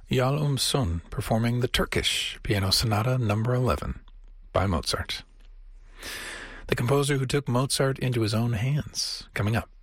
Yalom Sun performing the Turkish Piano Sonata No. 11 by Mozart. The composer who took Mozart into his own hands, coming up